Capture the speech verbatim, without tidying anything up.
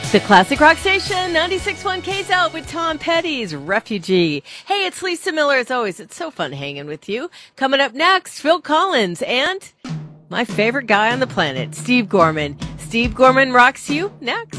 The Classic Rock Station, ninety-six point one K's out with Tom Petty's Refugee. Hey, it's Lisa Miller. As always, it's so fun hanging with you. Coming up next, Phil Collins and my favorite guy on the planet, Steve Gorman. Steve Gorman rocks you next.